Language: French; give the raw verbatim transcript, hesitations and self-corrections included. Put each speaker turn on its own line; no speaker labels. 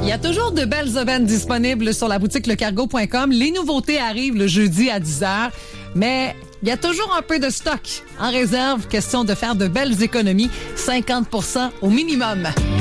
Il y a toujours de belles aubaines disponibles sur la boutique lecargo point com. Les nouveautés arrivent le jeudi à dix heures, mais il y a toujours un peu de stock en réserve. Question de faire de belles économies, cinquante pour cent au minimum.